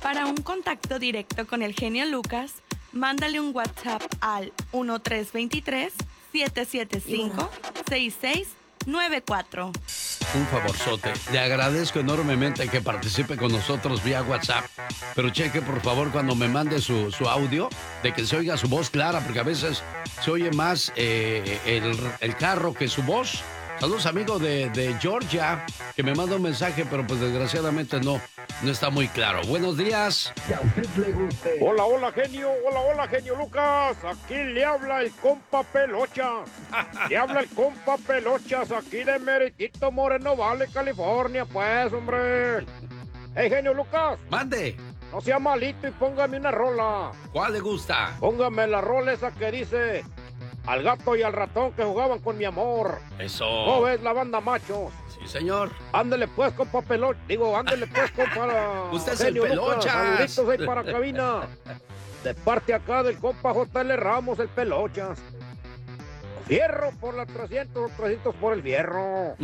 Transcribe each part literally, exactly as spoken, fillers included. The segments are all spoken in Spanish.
Para un contacto directo con el genio Lucas, mándale un WhatsApp al uno tres dos tres, siete siete cinco, seis seis nueve cuatro. Un favorzote. Le agradezco enormemente que participe con nosotros vía WhatsApp. Pero cheque, por favor, cuando me mande su, su audio, de que se oiga su voz clara, porque a veces se oye más eh, el, el carro que su voz. Saludos, amigo de, de Georgia, que me manda un mensaje, pero pues desgraciadamente no, no está muy claro. Buenos días. Hola, hola, genio. Hola, hola, genio Lucas. Aquí le habla el compa Pelochas. Le habla el compa Pelochas, aquí de Meritito Moreno Valley, California, pues, hombre. Hey, genio Lucas. Mande. No sea malito y póngame una rola. ¿Cuál le gusta? Póngame la rola esa que dice... Al gato y al ratón que jugaban con mi amor. Eso. ¿Cómo ves la banda Machos? Sí, señor. Ándele pues, compa Pelochas. Digo, ándele pues, compa... Usted es el Pelochas. Saluditos ahí para cabina. De parte acá del compa J L Ramos, el Pelochas. Fierro por la trescientos, trescientos por el fierro.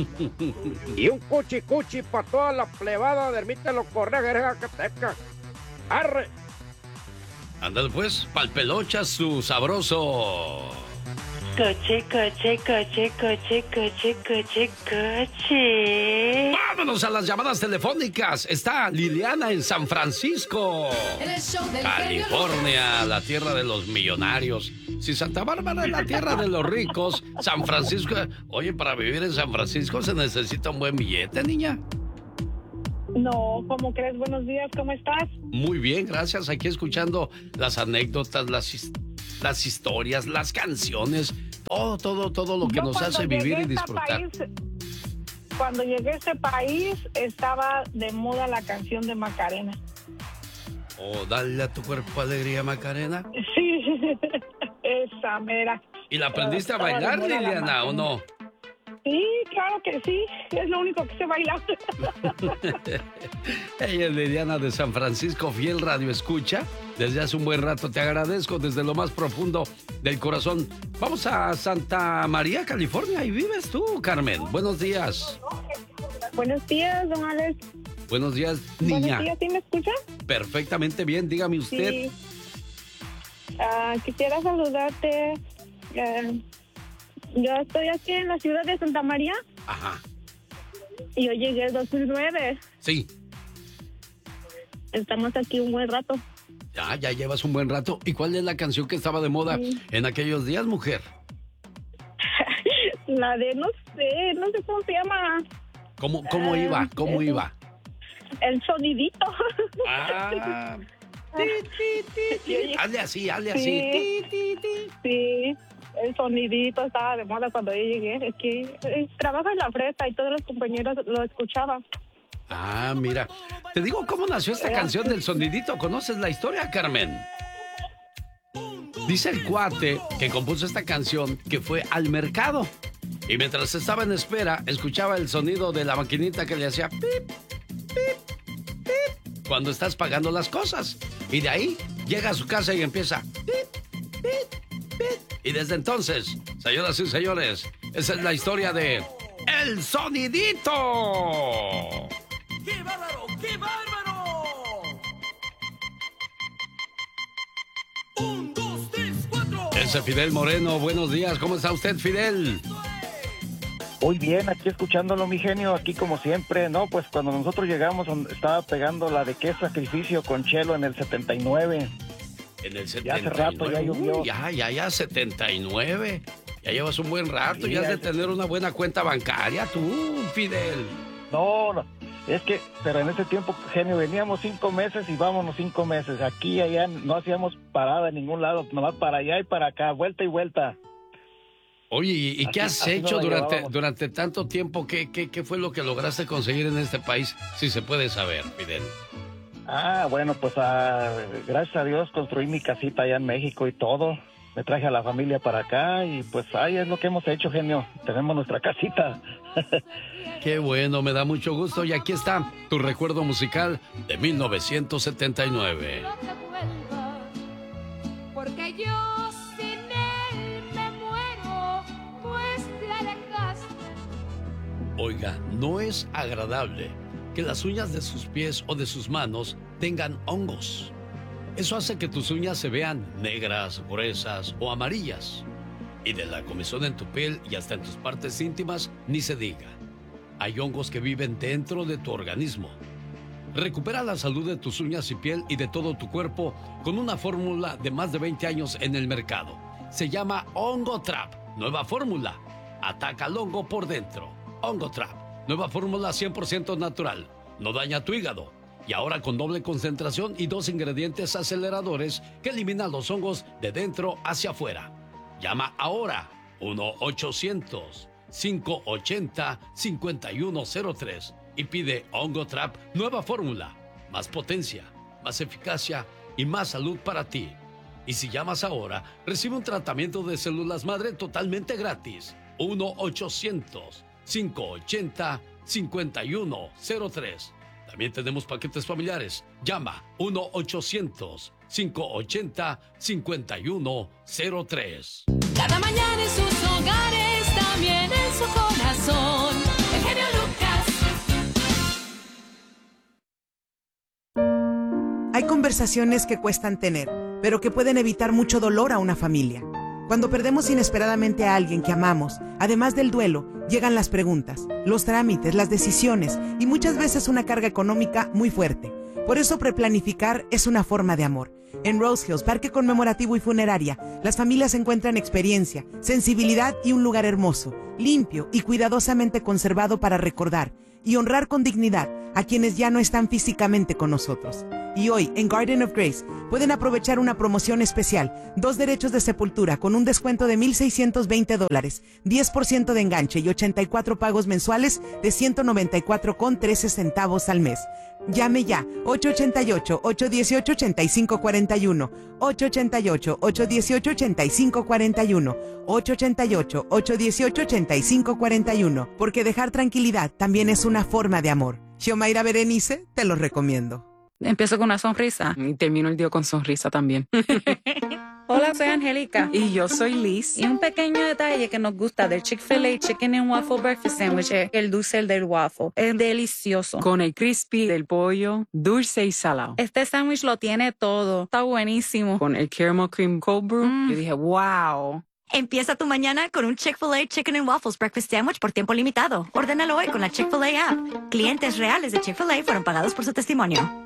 Y un cuchi cuchi para toda la plebada de Ermita Los Correas, Jacateca. Arre. Ándale pues, pa'l Pelochas, su sabroso. Coche, coche, coche, coche, coche, coche, coche. ¡Vámonos a las llamadas telefónicas! Está Liliana en San Francisco, California, la tierra de los millonarios. Si Santa Bárbara es la tierra de los ricos, San Francisco... Oye, para vivir en San Francisco se necesita un buen billete, niña. No, ¿cómo crees? Buenos días, ¿cómo estás? Muy bien, gracias. Aquí escuchando las anécdotas, las, las historias, las canciones, todo, todo, todo lo que Yo nos hace vivir y disfrutar. País, cuando llegué a este país, estaba de moda la canción de Macarena. Oh, dale a tu cuerpo alegría, Macarena. Sí, esa mera. ¿Y la aprendiste a bailar, Liliana, o no? Sí, claro que sí, es lo único que sé bailar. Ella es Liliana de San Francisco, fiel radio escucha. Desde hace un buen rato te agradezco desde lo más profundo del corazón. Vamos a Santa María, California. Ahí vives tú, Carmen. Buenos días. Buenos días, don Alex. Buenos días, niña. Buenos días, ¿sí me escucha? Perfectamente bien, dígame usted. Sí. Uh, quisiera saludarte. Uh, Yo estoy aquí en la ciudad de Santa María. Ajá. Y yo llegué en dos mil nueve. Sí. Estamos aquí un buen rato. Ya, ya llevas un buen rato. ¿Y cuál es la canción que estaba de moda sí. en aquellos días, mujer? La de, no sé, no sé cómo se llama. ¿Cómo, cómo uh, iba? ¿Cómo el, iba? El sonidito. Ah. Ti, ti, ti, ti. Hazle así, hazle así. Sí. Ti, ti, ti. Sí. El sonidito estaba de moda cuando yo llegué. Es que eh, trabajo en la fresa y todos los compañeros lo escuchaban. Ah, mira. Te digo cómo nació esta canción del sonidito. ¿Conoces la historia, Carmen? Dice el cuate que compuso esta canción que fue al mercado. Y mientras estaba en espera, escuchaba el sonido de la maquinita que le hacía pip, pip, pip, cuando estás pagando las cosas. Y de ahí llega a su casa y empieza pip, pip, pip. Y desde entonces, señoras y señores, esa es la historia de El Sonidito. ¡Qué bárbaro! ¡Qué bárbaro! Un, dos, tres, cuatro. Ese Fidel Moreno, buenos días. ¿Cómo está usted, Fidel? Muy bien, aquí escuchándolo, mi genio, aquí como siempre. No, pues cuando nosotros llegamos estaba pegando la de Qué Sacrificio con Chelo en el setenta y nueve. En el setenta y nueve. Ya hace rato, ya llovió. Uy, ya, ya, ya, setenta y nueve. Ya llevas un buen rato, Sí, ya has de ya tener una buena cuenta bancaria, tú, Fidel. No, no, es que, pero en ese tiempo, genio, veníamos cinco meses y vámonos cinco meses. Aquí y allá no hacíamos parada en ningún lado, nomás para allá y para acá, vuelta y vuelta. Oye, ¿y, y qué Así- has así hecho nos la durante, llevábamos. durante tanto tiempo? ¿Qué, qué, ¿Qué fue lo que lograste conseguir en este país? Si se puede saber, Fidel. Ah, bueno, pues ah, gracias a Dios construí mi casita allá en México y todo. Me traje a la familia para acá y pues ahí es lo que hemos hecho, genio. Tenemos nuestra casita. Qué bueno, me da mucho gusto. Y aquí está tu recuerdo musical de mil novecientos setenta y nueve. No te vuelvas, porque yo sin él me muero, pues te alejaste. Oiga, no es agradable que las uñas de sus pies o de sus manos tengan hongos. Eso hace que tus uñas se vean negras, gruesas o amarillas. Y de la comezón en tu piel y hasta en tus partes íntimas, ni se diga. Hay hongos que viven dentro de tu organismo. Recupera la salud de tus uñas y piel y de todo tu cuerpo con una fórmula de más de veinte años en el mercado. Se llama Hongo Trap. Nueva fórmula. Ataca al hongo por dentro. Hongo Trap. Nueva fórmula cien por ciento natural. No daña tu hígado. Y ahora con doble concentración y dos ingredientes aceleradores que eliminan los hongos de dentro hacia afuera. Llama ahora. uno ochocientos, cinco ochenta, cincuenta y uno cero tres y pide Hongo Trap Nueva fórmula. Más potencia, más eficacia y más salud para ti. Y si llamas ahora, recibe un tratamiento de células madre totalmente gratis. uno ochocientos, cinco ochenta, cincuenta y uno cero tres. También tenemos paquetes familiares. Llama uno ochocientos, cinco ochenta, cincuenta y uno cero tres. Cada mañana en sus hogares, también en su corazón. El genio Lucas. Hay conversaciones que cuestan tener, pero que pueden evitar mucho dolor a una familia. Cuando perdemos inesperadamente a alguien que amamos, además del duelo, llegan las preguntas, los trámites, las decisiones y muchas veces una carga económica muy fuerte. Por eso preplanificar es una forma de amor. En Rose Hills, Parque Conmemorativo y Funeraria, las familias encuentran experiencia, sensibilidad y un lugar hermoso, limpio y cuidadosamente conservado para recordar y honrar con dignidad a quienes ya no están físicamente con nosotros. Y hoy, en Garden of Grace, pueden aprovechar una promoción especial, dos derechos de sepultura con un descuento de mil seiscientos veinte dólares, diez por ciento de enganche y ochenta y cuatro pagos mensuales de ciento noventa y cuatro con trece centavos al mes. Llame ya, ocho ocho ocho, ocho uno ocho, ocho cinco cuatro uno, ocho ocho ocho, ocho uno ocho, ocho cinco cuatro uno, ocho ocho ocho, ocho uno ocho, ocho cinco cuatro uno, porque dejar tranquilidad también es una forma de amor. Xiomaira Berenice, te lo recomiendo. Empiezo con una sonrisa y termino el día con sonrisa también. Hola, soy Angélica. Y yo soy Liz. Y un pequeño detalle que nos gusta del Chick-fil-A Chicken and Waffle Breakfast Sandwich es el dulce del waffle. Es delicioso. Con el crispy del pollo, dulce y salado. Este sándwich lo tiene todo. Está buenísimo. Con el caramel cream cold brew, mm. yo dije, wow. Empieza tu mañana con un Chick-fil-A Chicken and Waffles Breakfast Sandwich por tiempo limitado. Ordénalo hoy con la Chick-fil-A app. Clientes reales de Chick-fil-A fueron pagados por su testimonio.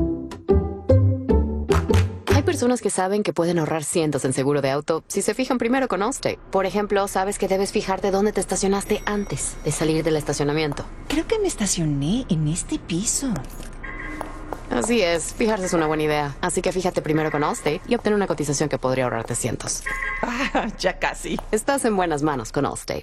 Hay personas que saben que pueden ahorrar cientos en seguro de auto si se fijan primero con Allstate. Por ejemplo, sabes que debes fijarte dónde te estacionaste antes de salir del estacionamiento. Creo que me estacioné en este piso. Así es, fijarse es una buena idea. Así que fíjate primero con Allstate y obtén una cotización que podría ahorrarte cientos. Ah, ya casi. Estás en buenas manos con Allstate.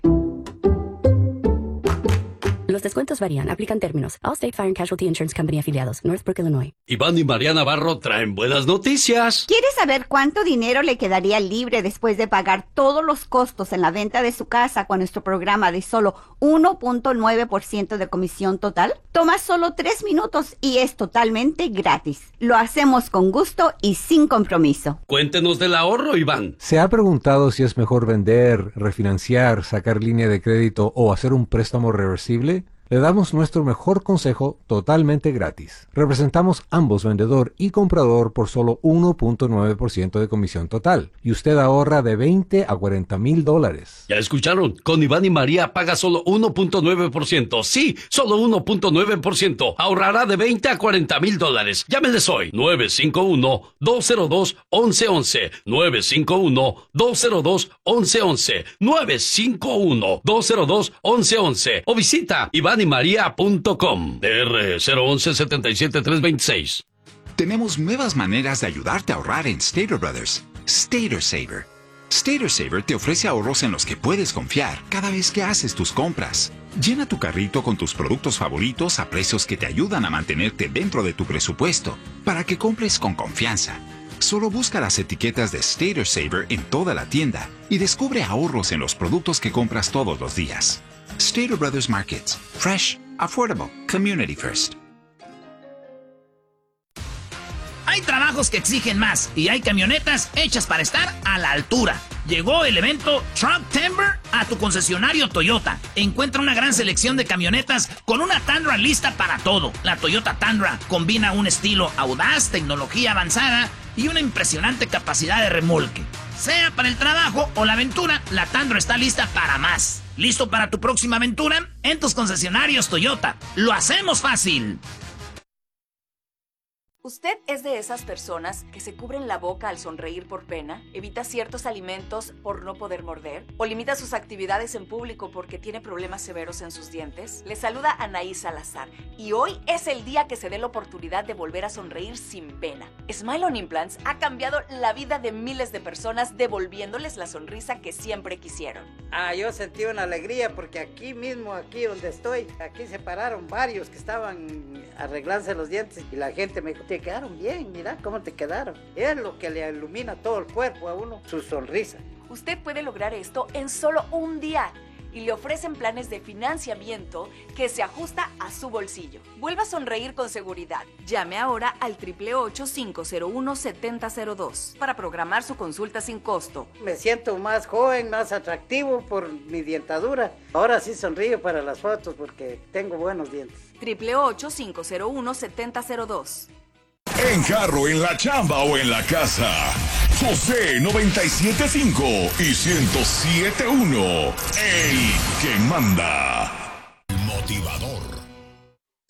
Los descuentos varían. Aplican términos. Allstate Fire and Casualty Insurance Company afiliados. Northbrook, Illinois. Iván y María Navarro traen buenas noticias. ¿Quieres saber cuánto dinero le quedaría libre después de pagar todos los costos en la venta de su casa con nuestro programa de solo uno punto nueve por ciento de comisión total? Toma solo tres minutos y es totalmente gratis. Lo hacemos con gusto y sin compromiso. Cuéntenos del ahorro, Iván. ¿Se ha preguntado si es mejor vender, refinanciar, sacar línea de crédito o hacer un préstamo reversible? Le damos nuestro mejor consejo totalmente gratis. Representamos ambos vendedor y comprador por solo uno punto nueve por ciento de comisión total y usted ahorra de veinte a cuarenta mil dólares. Ya escucharon, con Iván y María paga solo uno punto nueve por ciento. Sí, solo uno punto nueve por ciento. Ahorrará de veinte a cuarenta mil dólares. Llámenles hoy, nueve cinco uno, dos cero dos, once once. nueve cinco uno, dos cero dos, once once. nueve cinco uno, dos cero dos, once once. O visita iván y maría punto com. D R cero once, setenta y siete, trescientos veintiséis. Tenemos nuevas maneras de ayudarte a ahorrar en Stater Brothers. Stater Saver. Stater Saver te ofrece ahorros en los que puedes confiar cada vez que haces tus compras. Llena tu carrito con tus productos favoritos a precios que te ayudan a mantenerte dentro de tu presupuesto para que compres con confianza. Solo busca las etiquetas de Stater Saver en toda la tienda y descubre ahorros en los productos que compras todos los días. Stater Brothers Markets. Fresh, affordable, community first. Hay trabajos que exigen más y hay camionetas hechas para estar a la altura. Llegó el evento Trucktember a tu concesionario Toyota. Encuentra una gran selección de camionetas con una Tundra lista para todo. La Toyota Tundra combina un estilo audaz, tecnología avanzada y una impresionante capacidad de remolque. Sea para el trabajo o la aventura, la Tundra está lista para más. ¿Listo para tu próxima aventura? En tus concesionarios Toyota. ¡Lo hacemos fácil! ¿Usted es de esas personas que se cubren la boca al sonreír por pena, evita ciertos alimentos por no poder morder, o limita sus actividades en público porque tiene problemas severos en sus dientes? Le saluda Anaí Salazar y hoy es el día que se dé la oportunidad de volver a sonreír sin pena. Smile on Implants ha cambiado la vida de miles de personas devolviéndoles la sonrisa que siempre quisieron. Ah, yo sentí una alegría porque aquí mismo, aquí donde estoy, aquí se pararon varios que estaban arreglándose los dientes y la gente me dijo, te quedaron bien, mira cómo te quedaron. Es lo que le ilumina todo el cuerpo a uno, su sonrisa. Usted puede lograr esto en solo un día y le ofrecen planes de financiamiento que se ajusta a su bolsillo. Vuelva a sonreír con seguridad. Llame ahora al ocho ocho ocho, cinco cero uno, siete cero cero dos para programar su consulta sin costo. Me siento más joven, más atractivo por mi dientadura. Ahora sí sonrío para las fotos porque tengo buenos dientes. ocho ocho ocho, cinco cero uno, siete cero cero dos. En carro, en la chamba o en la casa. José noventa y siete punto cinco y ciento siete punto uno. El que manda.